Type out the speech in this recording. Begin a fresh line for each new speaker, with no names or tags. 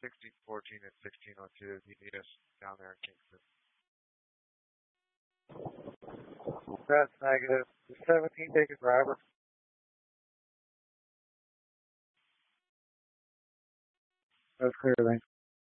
1614 and 1602 if you need us down there in Kingston. That's negative. The 17 take a driver. That's clear, thanks.